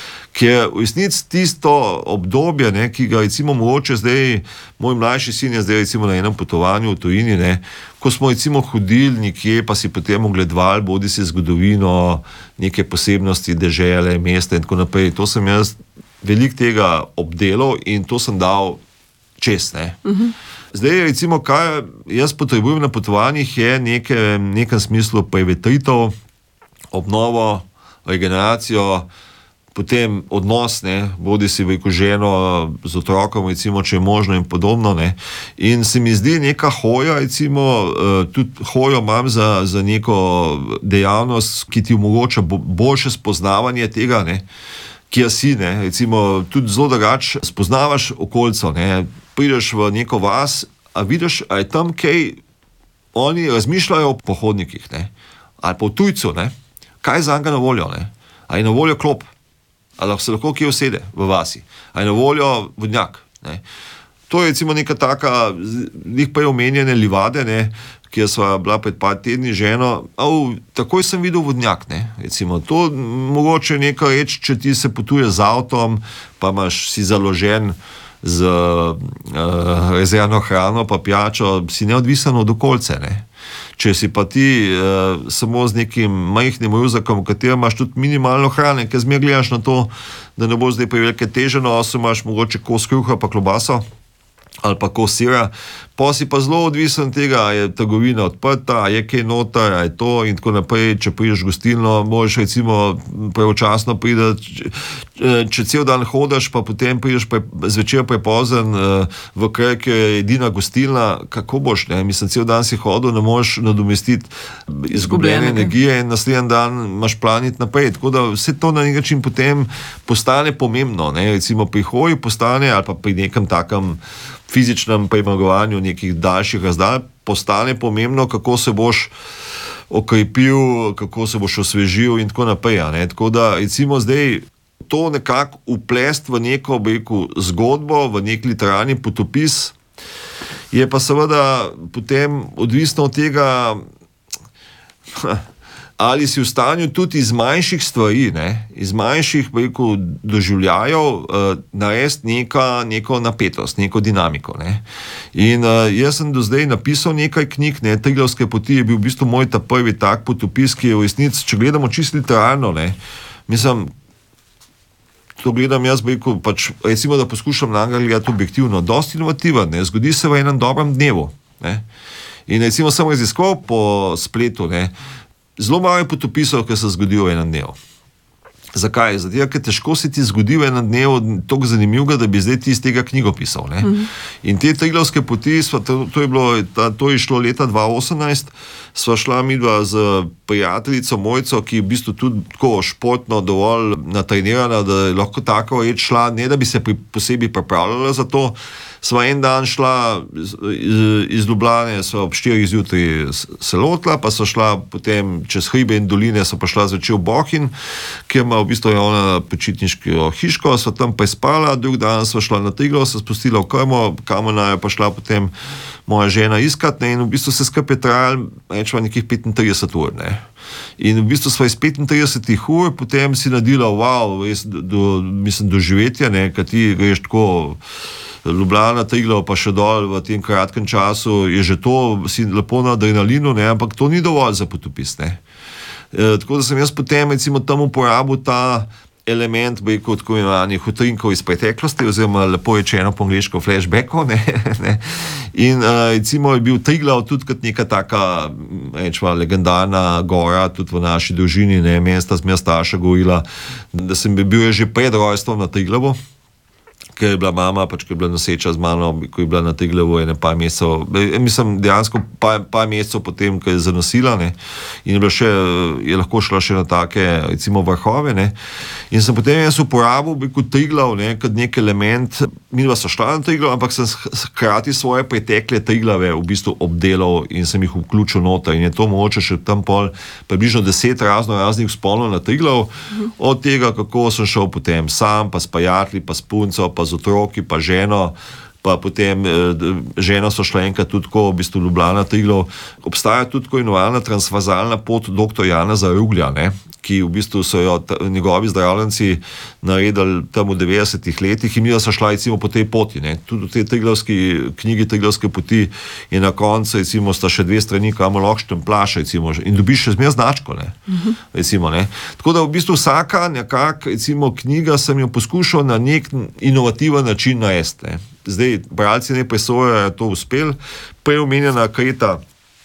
Ker v resnici tisto obdobje, ne, ki ga recimo mogoče zdaj, moj mlajši sin je zdaj recimo na enem potovanju v tujini, ne, ko smo recimo hodili nekje, pa si potem ogledovali, bodi si zgodovino, neke posebnosti dežele, mesta in tako naprej. To sem jaz veliko tega obdelal in to sem dal čez, ne. Uh-huh. Zdaj recimo, kaj jaz potrebujem na potovanjih, je neke, nekem smislu prevetritev, obnovo, regeneracijo, potem odnos, ne, bodi si veliko ženo z otrokom, recimo, če je možno in podobno, ne. In se mi zdi neka hoja, recimo, tudi hojo imam za, za neko dejavnost, ki ti omogoča boljše spoznavanje tega, ne, kjer si, ne, recimo, tudi zelo drugače spoznavaš okolico, ne, prideš v neko vas, a vidiš, a je tam kaj, oni razmišljajo o pohodnikih, ne, ali pa o tujcu, ne, kaj za njega na voljo, ne, a je na voljo klop, ali se lahko kje usede v vasi, a je na voljo vodnjak, ne. To je recimo neka taka, njih prej omenjene livade, ne, kjer sva bila pred par tedni ženo, au, takoj sem videl vodnjak, ne, recimo, to mogoče neka reč, če ti se potuje z avtom, pa imaš si založen z uh, rezervno hrano pa pijačo, si neodvisen od okolice, ne. Če si pa ti uh, samo z nekim majhnim ruzakom, v katerem imaš tudi minimalno hrane, ker zmer gledaš na to, da ne bo zdaj prevelike teže nosil, imaš mogoče kos kruha pa klobaso ali pa kos sira, pa si pa zelo odvisen tega, je trgovina odprta, je kaj noter, je to in tako naprej. Če prideš v gostilno, možeš recimo pravočasno priti, če cel dan hodaš, pa potem prideš pre, zvečer prepozen v kraj, ki je edina gostilna, kako boš, ne? Mislim, cel dan si hodil, ne možeš nadomestiti izgubljene energije in naslednji dan imaš planiti naprej. Tako da vse to na nek način potem postane pomembno, ne? Recimo pri hoji postane, ali pa pri nekem takem fizičnem premagovanju nekih daljših razdalj, postane pomembno, kako se boš okrepil, kako se boš osvežil in tako naprej. Ne? Tako da, recimo zdaj, to nekako uplest v neko rekel, zgodbo, v nek literarni potopis, je pa seveda potem odvisno od tega, ali si v stanju tudi iz manjših stvari, ne, iz manjših rekel, doživljajev uh, narediti neka, neko napetost, neko dinamiko. Ne. In uh, jaz sem do zdaj napisal nekaj knjig, ne, Triglavske poti je bil v bistvu moj ta prvi tak potopis, ki je v resnici, če gledamo čisto literarno, ne, mislim, to gledam jaz, rekel, pač, recimo, da poskušam na njega gledati objektivno, dosti inovativen, ne, zgodi se v enem dobrem dnevu. Ne. In recimo sem raziskoval po spletu, ne, zelo malo je potopisov, ki se zgodijo v enem dnevu. Zakaj? Zato, ker težko se ti zgodi v enem dnevu toliko zanimivega, da bi zdaj ti iz tega knjigo pisal. Ne? Mm-hmm. In te Triglavske poti, sva, to, to, je bilo, ta, to je šlo leta dva tisoč osemnajst, sva šla midva z prijateljico Mojco, ki je v bistvu tudi tako športno dovolj natrenirana, da je lahko tako reč šla, ne da bi se pri, posebej pripravljala za to. Sva en dan šla iz, iz Ljubljane, sva ob štirih zjutraj se lotila, pa sva šla potem čez hribe in doline, sva pa šla zvečer v Bohinj, kjer ima v bistvu ona počitniško hiško, sva tam pa spala, drug dan sva šla na Triglav, se spustila v Krmo, kamor je pa šla potem moja žena iskat, ne, in v bistvu se skupaj trajalo, rečemo, nekih petintrideset ur. Ne. In v bistvu sva iz petintridesetih ur potem si nadila, wow, res, do, mislim, doživetje, ne, kad ti greš tako Ljubljana, Triglav, pa še dol v tem kratkem času, je že to, si lepo na adrenalinu, ne, ampak to ni dovolj za potopis. Ne. E, tako da sem jaz potem recimo tam uporabil ta element, bi rekel, tako imenovanih utrinkov iz preteklosti, oziroma lepo rečeno po angleško flashbackov, ne, ne. In uh, recimo je bil Triglav tudi kot neka taka, rečemo, legendarna gora, tudi v naši družini, ne, mesta z starša govorila, da sem bil že pred rojstvom na Triglavu, ker je bila mama, pač, ki je bila noseča z mano, ko je bila na Triglavu ene par mesecev, mislim, dejansko par, par mesecev potem, ko je zanosila, ne, in je, bila še, je lahko šla še na take, recimo, vrhove, ne, in sem potem jaz uporabil, bi kot Triglav, ne, kot nek element, midva so šla na Triglav, ampak sem hkrati svoje pretekle Triglave v bistvu obdelal in sem jih vključil noter, in je to mogoče še tam pol, približno deset razno raznih vzponov na Triglav, mhm. Od tega, kako sem šel potem sam, pa s prijatelji, pa s punco, pa z otroki, pa ženo, pa potem eh, ženo so šla enkrat tudi tako, v bistvu Ljubljana, Triglav. Obstaja tudi tako imenovana transverzalna pot doktor Janeza Ruglja, ne, ki v bistvu so jo t- njegovi zdravljenci naredili tam v devetdesetih letih in mi so šla recimo po tej poti. Ne. Tudi v tej triglavski knjigi Triglavske poti je na koncu recimo sta še dve strani, kamor lahko štemplaš recimo in dobiš še zmer značko. Ne. Uh-huh. Recimo, ne. Tako da v bistvu vsaka nekak recimo knjiga sem jo poskušal na nek inovativen način narediti. Zdaj, bralci ne presojajo, je to uspel. Prej omenjena Kreta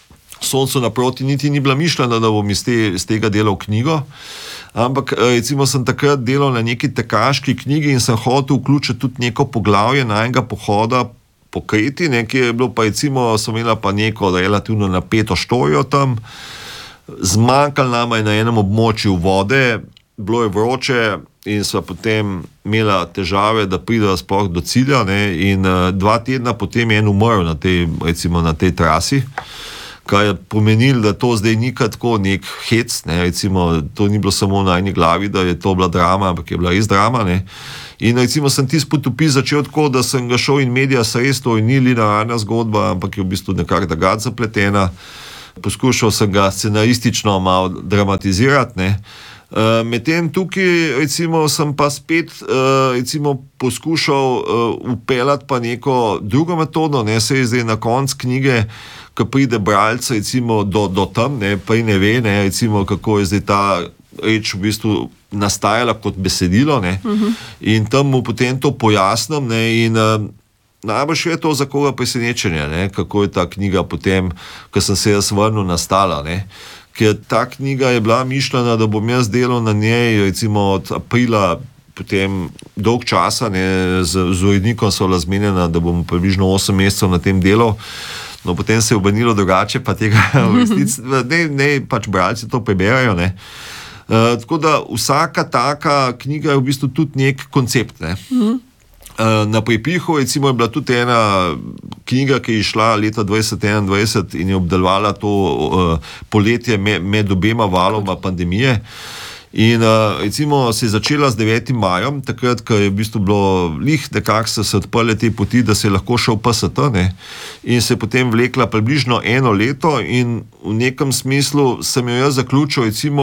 Soncu naproti niti ni bila mišljena, da bom iz, te, iz tega delal knjigo, ampak recimo sem takrat delal na neki tekaški knjigi in sem hotel vključiti tudi neko poglavje najnega pohoda po Kreti, nekaj je bilo pa recimo, sem imela pa neko relativno napeto štorijo tam, zmanjkalo nama je na enem območju vode, bilo je vroče in sva potem imela težave, da prideva sploh do cilja, ne, in uh, dva tedna potem je en umrl na tej, recimo na tej trasi, kar je pomenilo, da to zdaj ni tako nek hec, ne, recimo, to ni bilo samo na eni glavi, da je to bila drama, ampak je bila res drama, ne. In recimo sem tisti potopis začel tako, da sem ga šel in medija sredstvo in ni linearna zgodba, ampak je v bistvu nekako drugače zapletena. Poskušal sem ga scenaristično malo dramatizirati, ne. Uh, medtem tukaj recimo sem pa spet uh, recimo poskušal uh, upeljati pa neko drugo metodo, ne, se je zdaj na konc knjige, ko pride bralec recimo do, do tam, ne, pa ne ve, ne, recimo kako je zdaj ta reč v bistvu nastajala kot besedilo, ne, uh-huh. In tam mu potem to pojasnim, ne, in uh, najbolj je to za koga presenečenje, ne, kako je ta knjiga potem, ko sem se jaz vrnil, nastala, ne. Ker ta knjiga je bila mišljena, da bom jaz delal na njej recimo od aprila potem dolg časa, ne, z, z urednikom so bila zmenjena, da bom približno osem mesecev na tem delal. No, potem se je obrnilo drugače, pa tega v resnici, ne, ne, pač bralci to preberajo, ne. Uh, tako da vsaka taka knjiga je v bistvu tudi nek koncept, ne. Mm. Na Prepihu recimo je bila tudi ena knjiga, ki je išla leta dvajset enaindvajset in je obdelovala to uh, poletje med, med obema valoma pandemije. In uh, recimo se je začela z devetim majem, takrat, ko je v bistvu bilo lih nekako so se odprle te poti, da se je lahko šel P S T, ne? In se je potem vlekla približno eno leto in v nekem smislu sem jo jaz zaključil recimo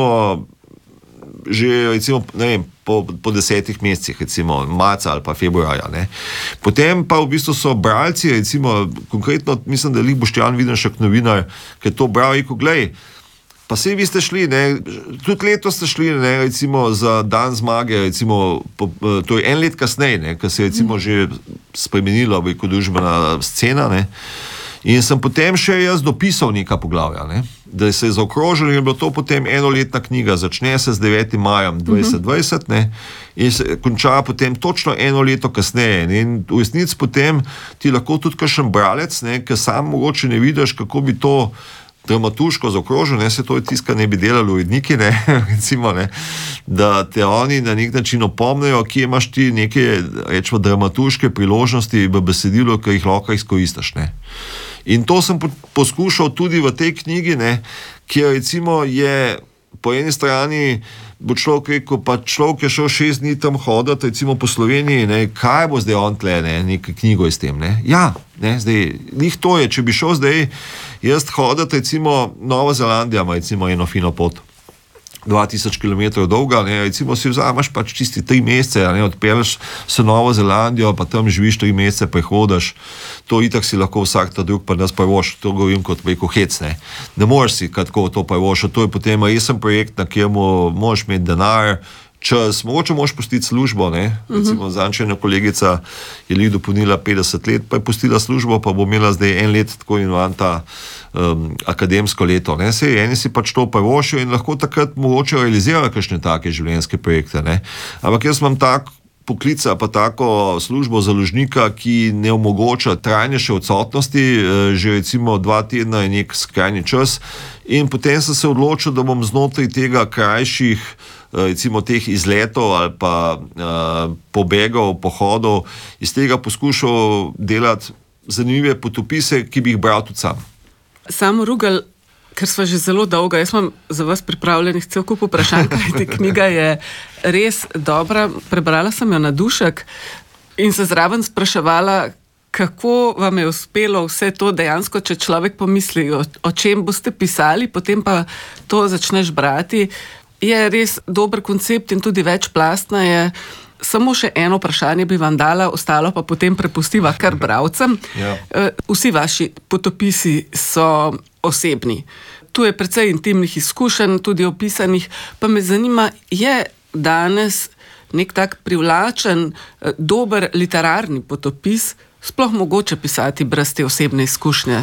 že recimo, ne vem, po, po desetih mesecih, recimo marca ali pa februarja. Ne? Potem pa v bistvu so bralci, recimo konkretno, mislim, da je Lih Boštjan Videnšek novinar, ki je to bral, rekel, glej, pa sej vi ste šli, ne, tudi leto ste šli, ne, recimo za dan zmage, recimo, po, to je en let kasneje, ne, ko se je recimo že spremenila veliko družbena scena, ne, in sem potem še jaz dopisal neka poglavja, ne, da se je zaokrožil in je bilo to potem enoletna knjiga, začne se z devetim majem dvajset dvajset, ne, in se konča potem točno eno leto kasneje, ne, in v resnici potem ti lahko tudi kakšen bralec, ne, ker sam mogoče ne vidiš, kako bi to dramaturško zaokrožil, ne, se to je tiska ne bi delali uredniki, ne, recimo, ne, da te oni na nek način opomnejo, kje imaš ti neke, rečemo, dramaturške priložnosti v besedilu, ki jih lahko izkoristiš, ne. In to sem po, poskušal tudi v tej knjigi, ne, kjer recimo je po eni strani bo človek rekel, pa človek je šel šest dni tam hoditi, recimo po Sloveniji, ne, kaj bo zdaj on tle, ne, nekaj knjigo iz tem, ne. Ja, ne, zdaj, njih to je, če bi šel zdaj jaz hoditi, recimo Nova Zelandija ima recimo eno fino pot, dva tisoč kilometrov dolga, ne, recimo si vzameš pač čisti tri mesece, ne, odpelješ se Novo Zelandijo, pa tam živiš tri mesece, prehodiš, to itak si lahko vsak ta drug pa nas prvoš, to govorim kot preko hec, ne, ne moreš si kako to prvoš, to je potem resen projekt, na kjermu možeš imeti denar, čas, mogoče moš pustiti službo, ne, recimo zančena kolegica je li dopolnila petdeset let, pa je pustila službo, pa bo imela zdaj en let tako imenovan ta um, akademsko leto, ne, sej eni si pač to prvošijo in lahko takrat mogoče realizirajo kakšne take življenjske projekte, ne, ampak jaz imam tak poklica pa tako službo založnika, ki ne omogoča trajnejše odsotnosti, že recimo dva tedna je nek skrajni čas in potem sem se odločil, da bom znotraj tega krajših recimo teh izletov ali pa uh, pobegov, pohodov, iz tega poskušal delati zanimive potopise, ki bi jih bral tudi sam. Samo Rugel, ker sva že zelo dolga, jaz imam za vas pripravljenih cel kup vprašanj, kajti knjiga je res dobra, prebrala sem jo na dušek in se zraven spraševala, kako vam je uspelo vse to dejansko, če človek pomisli, o, o čem boste pisali, potem pa to začneš brati. Je res dober koncept in tudi večplastna je. Samo še eno vprašanje bi vam dala, ostalo pa potem prepustiva kar bralcem. Ja. Vsi vaši potopisi so osebni. Tu je precej intimnih izkušenj, tudi opisanih, pa me zanima, je danes nek tak privlačen, dober literarni potopis sploh mogoče pisati brez te osebne izkušnje?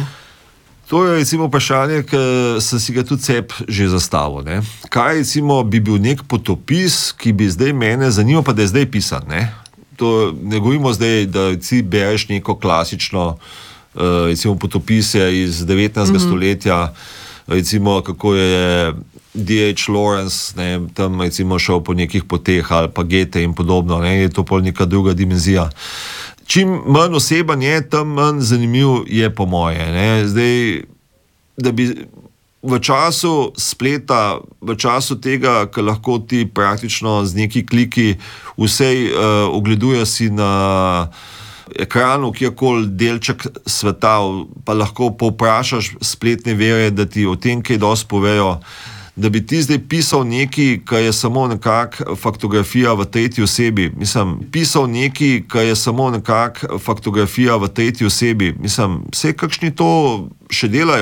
To je recimo vprašanje, ki sem si ga tudi seb že zastavil. Ne? Kaj recimo bi bil nek potopis, ki bi zdaj mene zanimal, pa da je zdaj pisan? Ne, to, ne govorimo zdaj, da si bereš neko klasično uh, recimo potopise iz devetnajstega Mm-hmm. stoletja, recimo kako je D H Lawrence, ne, tam recimo šel po nekih poteh ali pa Goethe in podobno, ne, je to pol neka druga dimenzija. Čim manj oseben je, tam manj zanimiv je po moje. Ne. Zdaj, da bi v času spleta, v času tega, ko lahko ti praktično z neki kliki vsej uh, ogleduje si na ekranu kjerkoli delček sveta, pa lahko povprašaš spletne vere, da ti o tem kaj dosti povejo, da bi ti zdaj pisal nekaj, kar je samo nekak faktografija v tretji osebi. Mislim, pisal nekaj, kar je samo nekak faktografija v tretji osebi. Mislim, vse kakšni to še delajo.